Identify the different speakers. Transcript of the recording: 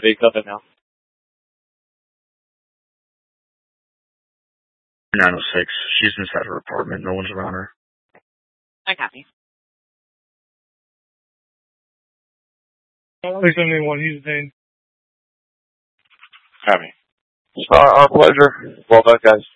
Speaker 1: base up at now.
Speaker 2: 906. She's inside her apartment. No one's around her.
Speaker 3: I copy.
Speaker 4: 671, use the name.
Speaker 5: Copy. Our pleasure. Well done, guys.